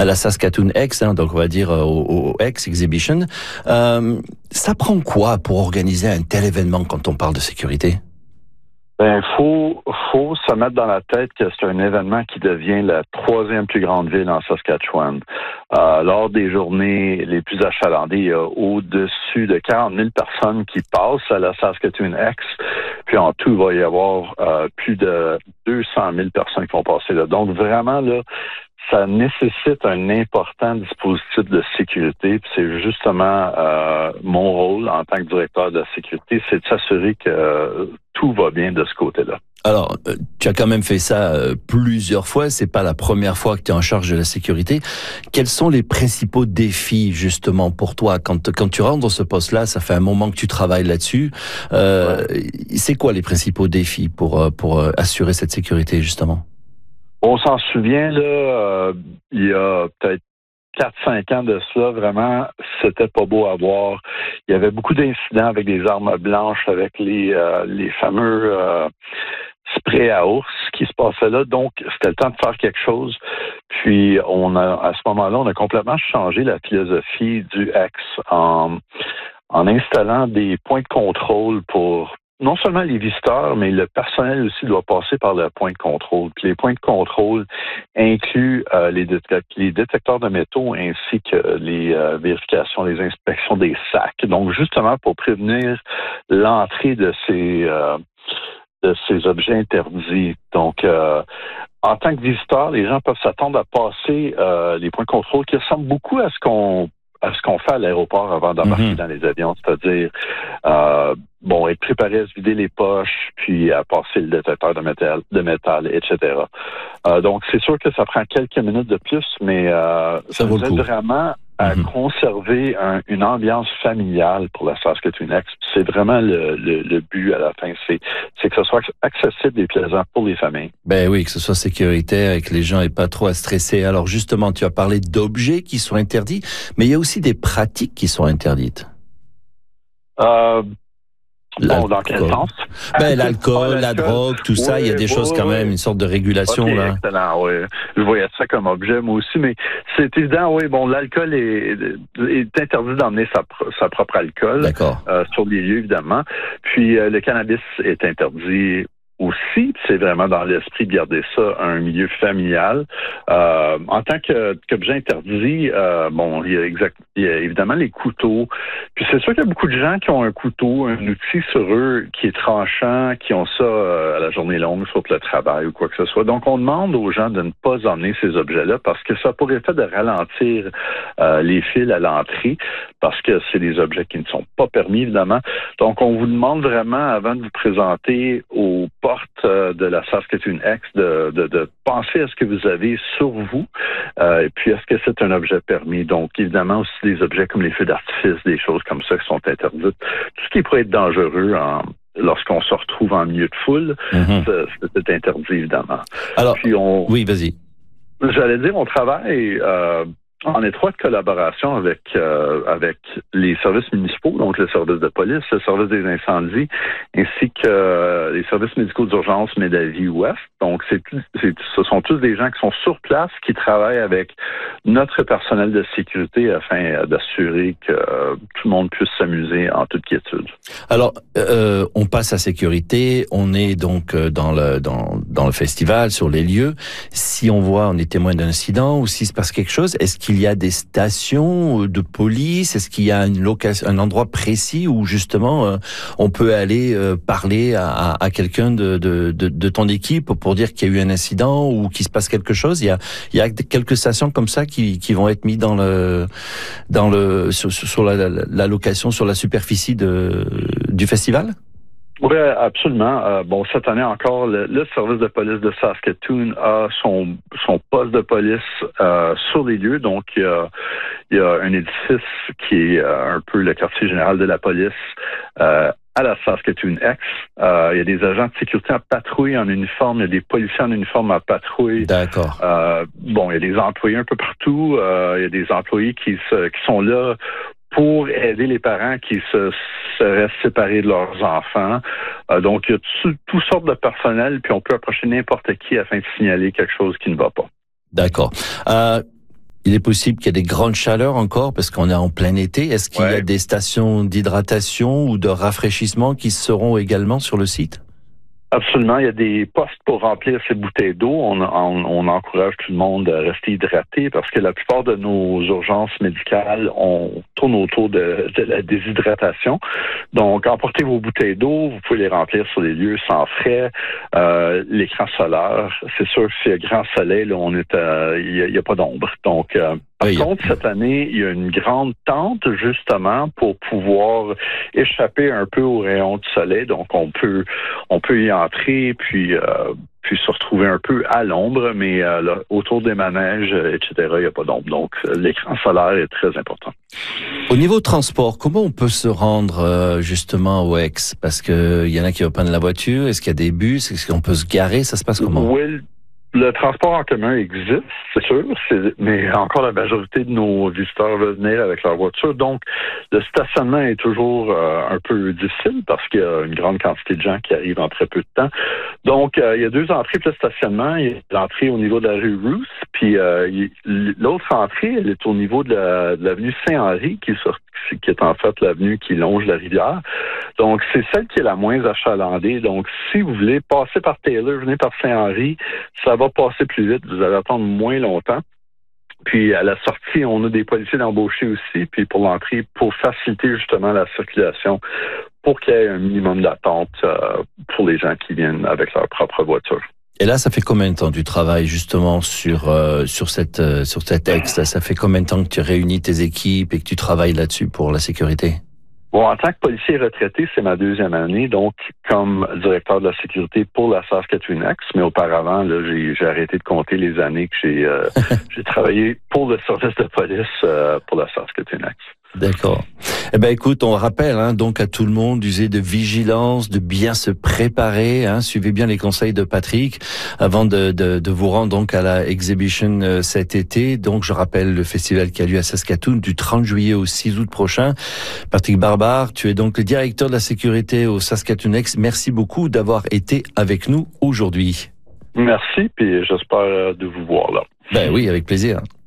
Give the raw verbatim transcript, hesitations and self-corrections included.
à la Saskatoon X, hein, donc on va dire au, au X Exhibition. Euh, ça prend quoi pour organiser un tel événement quand on parle de sécurité? Ben, faut, faut se mettre dans la tête que c'est un événement qui devient la troisième plus grande ville en Saskatchewan. Euh, lors des journées les plus achalandées, il y a au-dessus de quarante mille personnes qui passent à la Saskatoon X. Puis en tout, il va y avoir euh, plus de deux cent mille personnes qui vont passer là. Donc vraiment, là, ça nécessite un important dispositif de sécurité. Puis c'est justement euh, mon rôle en tant que directeur de la sécurité, c'est de s'assurer que euh, tout va bien de ce côté-là. Alors, euh, tu as quand même fait ça euh, plusieurs fois. C'est pas la première fois que tu es en charge de la sécurité. Quels sont les principaux défis justement pour toi quand quand tu rentres dans ce poste-là? Ça fait un moment que tu travailles là-dessus. Euh, ouais. C'est quoi les principaux défis pour pour assurer cette sécurité justement? On s'en souvient, là, euh, il y a peut-être quatre cinq ans de cela, vraiment, c'était pas beau à voir. Il y avait beaucoup d'incidents avec des armes blanches, avec les, euh, les fameux euh, sprays à ours qui se passaient là. Donc, c'était le temps de faire quelque chose. Puis, on a, à ce moment-là, on a complètement changé la philosophie du X en, en installant des points de contrôle pour non seulement les visiteurs, mais le personnel aussi doit passer par le point de contrôle. Puis les points de contrôle incluent euh, les, détect- les détecteurs de métaux ainsi que les euh, vérifications, les inspections des sacs. Donc, justement, pour prévenir l'entrée de ces, euh, de ces objets interdits. Donc, euh, en tant que visiteur, les gens peuvent s'attendre à passer euh, les points de contrôle qui ressemblent beaucoup à ce qu'on à ce qu'on fait à l'aéroport avant d'embarquer mm-hmm. dans les avions, c'est-à-dire euh, bon, être préparé à se vider les poches, puis à passer le détecteur de métal, de métal, et cetera. Euh, donc, c'est sûr que ça prend quelques minutes de plus, mais euh, ça, ça vous aide vraiment à mm-hmm. conserver un, une ambiance familiale pour la Saskatoon X. C'est vraiment le, le, le but à la fin, c'est, c'est que ce soit accessible et plaisant pour les familles. Ben oui, que ce soit sécuritaire et que les gens aient pas trop à stresser. Alors justement, tu as parlé d'objets qui sont interdits, mais il y a aussi des pratiques qui sont interdites. Euh, Bon, dans quel sens? Ben, l'alcool, la drogue, tout ça, oui, il y a des oui, choses quand oui. même, une sorte de régulation, okay, là. Excellent, oui. Je voyais ça comme objet, moi aussi, mais c'est évident, oui, bon, l'alcool est, est interdit d'emmener sa, sa propre alcool. D'accord. Euh, sur les lieux, évidemment. Puis, euh, le cannabis est interdit aussi, c'est vraiment dans l'esprit de garder ça un milieu familial. Euh, en tant que, qu'objet interdit, euh, bon, il y a exact, il y a évidemment les couteaux. Puis c'est sûr qu'il y a beaucoup de gens qui ont un couteau, un outil sur eux qui est tranchant, qui ont ça euh, à la journée longue, soit pour le travail ou quoi que ce soit. Donc on demande aux gens de ne pas emmener ces objets-là parce que ça pourrait faire de ralentir euh, les fils à l'entrée parce que c'est des objets qui ne sont pas permis, évidemment. Donc on vous demande vraiment, avant de vous présenter aux portes de la Saskatoon X, de, de, de penser à ce que vous avez sur vous, euh, et puis est-ce que c'est un objet permis. Donc, évidemment, aussi des objets comme les feux d'artifice, des choses comme ça qui sont interdites. Tout ce qui pourrait être dangereux en, lorsqu'on se retrouve en milieu de foule, mm-hmm. c'est, c'est interdit, évidemment. Alors, puis on, oui, vas-y. J'allais dire, on travaille euh, en étroite collaboration avec euh, avec les services municipaux, donc le service de police, le service des incendies, ainsi que euh, les services médicaux d'urgence Médavie-Ouest. Donc, c'est, c'est, ce sont tous des gens qui sont sur place, qui travaillent avec notre personnel de sécurité afin d'assurer que euh, tout le monde puisse s'amuser en toute quiétude. Alors, euh, on passe à sécurité, on est donc dans le dans dans le festival, sur les lieux. Si on voit, on est témoin d'un incident ou s'il se passe quelque chose, est-ce qu'il y a des stations de police? Est-ce qu'il y a une location, un endroit précis où justement euh, on peut aller euh, parler à, à, à quelqu'un de, de, de, de ton équipe pour dire qu'il y a eu un incident ou qu'il se passe quelque chose? Il y a, il y a quelques stations comme ça qui, qui vont être mises dans le, dans le, sur, sur la, la, la location, sur la superficie de, du festival? Oui, absolument. Euh, bon, cette année encore, le, le service de police de Saskatoon a son, son poste de police euh, sur les lieux. Donc, il y a, il y a un édifice qui est euh, un peu le quartier général de la police euh, à la Saskatoon X. Euh, il y a des agents de sécurité en patrouille en uniforme, il y a des policiers en uniforme en patrouille. D'accord. Euh, bon, il y a des employés un peu partout. Euh, il y a des employés qui, se, qui sont là pour aider les parents qui se seraient séparés de leurs enfants. Euh, donc, il y a tout, toutes sortes de personnel, puis on peut approcher n'importe qui afin de signaler quelque chose qui ne va pas. D'accord. Euh, Il est possible qu'il y ait des grandes chaleurs encore parce qu'on est en plein été. Est-ce qu'il ouais. y a des stations d'hydratation ou de rafraîchissement qui seront également sur le site? Absolument. Il y a des postes pour remplir ces bouteilles d'eau. On, on, on encourage tout le monde à rester hydraté parce que la plupart de nos urgences médicales, on tourne autour de, de la déshydratation. Donc, emportez vos bouteilles d'eau. Vous pouvez les remplir sur les lieux sans frais. Euh, l'écran solaire, c'est sûr que s'il y a grand soleil, là, on est, euh, il n'y a, a pas d'ombre. Donc, euh, Par oui. contre, cette année, il y a une grande tente, justement, pour pouvoir échapper un peu aux rayons du soleil. Donc, on peut on peut y entrer, puis, euh, puis se retrouver un peu à l'ombre, mais euh, là, autour des manèges, et cetera, il n'y a pas d'ombre. Donc, l'écran solaire est très important. Au niveau transport, comment on peut se rendre, euh, justement, au Aix? Parce qu'il y en a qui vont prendre la voiture. Est-ce qu'il y a des bus? Est-ce qu'on peut se garer? Ça se passe comment? Oui. Le transport en commun existe, c'est sûr, c'est, mais encore la majorité de nos visiteurs veulent venir avec leur voiture. Donc, le stationnement est toujours euh, un peu difficile parce qu'il y a une grande quantité de gens qui arrivent en très peu de temps. Donc, euh, il y a deux entrées pour le stationnement. Il y a l'entrée au niveau de la rue Roos, puis euh, il, l'autre entrée, elle est au niveau de, la, de l'avenue Saint-Henri, qui est, sur, qui est en fait l'avenue qui longe la rivière. Donc, c'est celle qui est la moins achalandée. Donc, si vous voulez passer par Taylor, venez par Saint-Henri, ça va passer plus vite, vous allez attendre moins longtemps. Puis à la sortie, on a des policiers d'embaucher aussi, puis pour l'entrée, pour faciliter justement la circulation, pour qu'il y ait un minimum d'attente euh, pour les gens qui viennent avec leur propre voiture. Et là, ça fait combien de temps tu travailles justement sur euh, sur cette euh, sur cet texte? Ça fait combien de temps que tu réunis tes équipes et que tu travailles là-dessus pour la sécurité? Bon, en tant que policier retraité, c'est ma deuxième année, donc comme directeur de la sécurité pour la Saskatchewan-Ex, mais auparavant, là, j'ai, j'ai arrêté de compter les années que j'ai euh, j'ai travaillé pour le service de police euh, pour la Saskatchewan-Ex. D'accord. Eh ben, écoute, on rappelle hein, donc à tout le monde d'user de vigilance, de bien se préparer. Hein, suivez bien les conseils de Patrick avant de, de, de vous rendre donc à la Exhibition euh, cet été. Donc, je rappelle le festival qui a lieu à Saskatoon du trente juillet au six août prochain. Patrick Barbare, tu es donc le directeur de la sécurité au Saskatoon-Ex. Merci beaucoup d'avoir été avec nous aujourd'hui. Merci, puis j'espère de vous voir là. Ben oui, avec plaisir.